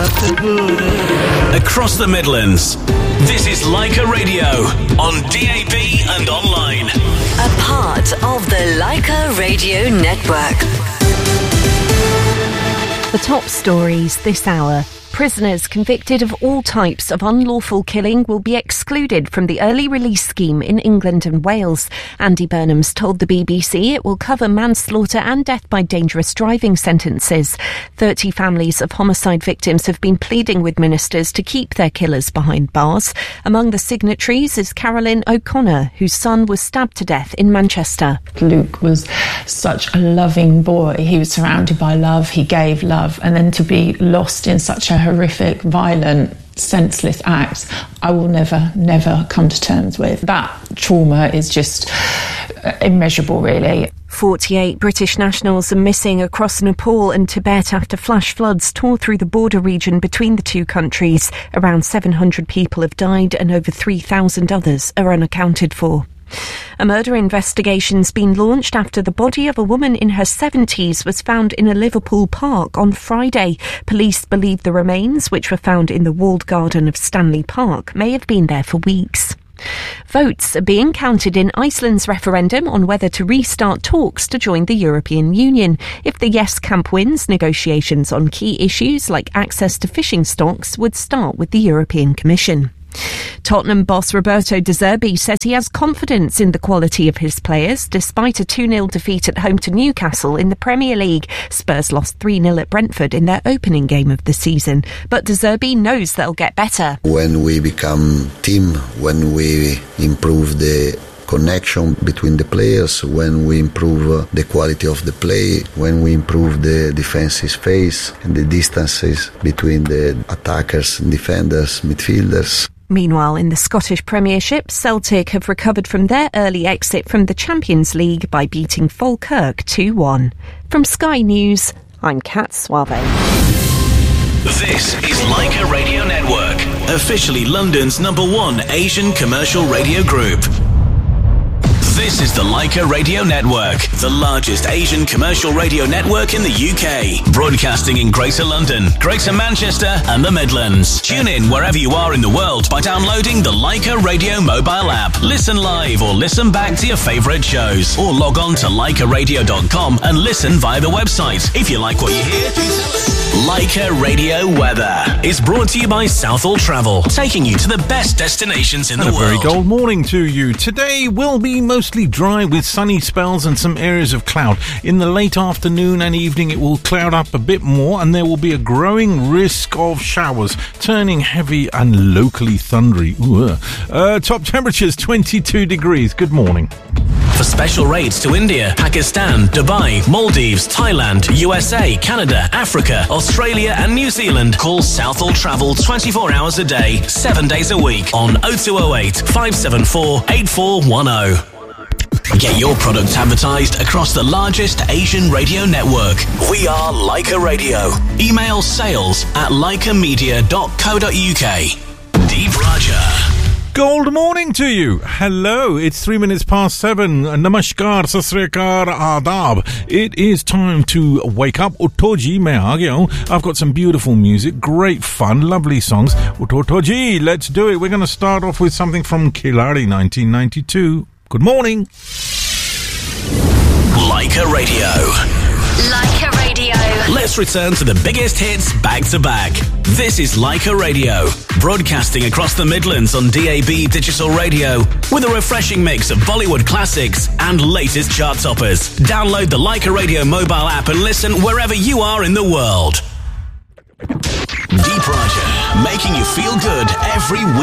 Across the Midlands, this is Leica Radio on DAB and online. A part of the Leica Radio Network. The top stories this hour. Prisoners convicted of all types of unlawful killing will be excluded from the early release scheme in England and Wales. Andy Burnham's told the BBC it will cover manslaughter and death by dangerous driving sentences. 30 families of homicide victims have been pleading with ministers to keep their killers behind bars. Among the signatories is Carolyn O'Connor, whose son was stabbed to death in Manchester. Luke was such a loving boy. He was surrounded by love, he gave love, and then to be lost in such a horrific, violent, senseless act, I will never come to terms with. That trauma is just immeasurable, really. 48 British nationals are missing across Nepal and Tibet after flash floods tore through the border region between the two countries. Around 700 people have died and over 3,000 others are unaccounted for. A murder investigation's been launched after the body of a woman in her 70s was found in a Liverpool park on Friday. Police believe the remains, which were found in the walled garden of Stanley Park, may have been there for weeks. Votes are being counted in Iceland's referendum on whether to restart talks to join the European Union. If the Yes camp wins, negotiations on key issues like access to fishing stocks would start with the European Commission. Tottenham boss Roberto De Zerbi says he has confidence in the quality of his players despite a 2-0 defeat at home to Newcastle in the Premier League. Spurs lost 3-0 at Brentford in their opening game of the season, but De Zerbi knows they'll get better. When we become team, when we improve the connection between the players, when we improve the quality of the play, when we improve the defensive phase and the distances between the attackers, defenders, midfielders. Meanwhile, in the Scottish Premiership, Celtic have recovered from their early exit from the Champions League by beating Falkirk 2-1. From Sky News, I'm Kat Suave. This is Leica Radio Network, officially London's #1 Asian commercial radio group. This is the Leica Radio Network, the largest Asian commercial radio network in the UK. Broadcasting in Greater London, Greater Manchester and the Midlands. Tune in wherever you are in the world by downloading the Leica Radio mobile app. Listen live or listen back to your favourite shows. Or log on to leicaradio.com and listen via the website. If you like what you hear, do tell us. Leica Radio Weather is brought to you by Southall Travel, taking you to the best destinations in the world. A very gold morning to you. Today will be mostly dry with sunny spells and some areas of cloud. In the late afternoon and evening it will cloud up a bit more and there will be a growing risk of showers, turning heavy and locally thundery. Top temperatures 22 degrees. Good morning. For special rates to India, Pakistan, Dubai, Maldives, Thailand, USA, Canada, Africa, Australia and New Zealand, call Southall Travel 24 hours a day, 7 days a week on 0208 574 8410. Get your product advertised across the largest Asian radio network. We are Leica Radio. Email sales@leicamedia.co.uk. Deep Raja. Gold morning to you. Hello, it's 3 minutes past 7. Namaskar, Sasrikar, Adab. It is time to wake up. Utoji mein aa gaya hoon. I've got some beautiful music, great fun, lovely songs. Utoji, let's do it. We're going to start off with something from Khiladi 1992. Good morning. Leica Radio. Leica Radio. Let's return to the biggest hits back to back. This is Leica Radio, broadcasting across the Midlands on DAB digital radio with a refreshing mix of Bollywood classics and latest chart toppers. Download the Leica Radio mobile app and listen wherever you are in the world. Deep Raja, making you feel good every week.